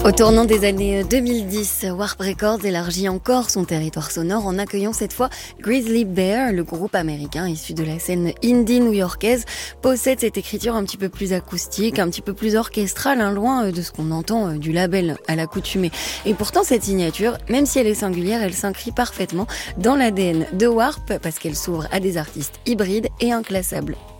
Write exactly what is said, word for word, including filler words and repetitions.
Au tournant des années deux mille dix, Warp Records élargit encore son territoire sonore en accueillant cette fois Grizzly Bear. Le groupe américain issu de la scène indie new-yorkaise possède cette écriture un petit peu plus acoustique, un petit peu plus orchestrale, hein, loin de ce qu'on entend du label à l'accoutumée. Et pourtant cette signature, même si elle est singulière, elle s'inscrit parfaitement dans l'A D N de Warp parce qu'elle s'ouvre à des artistes hybrides et inclassables.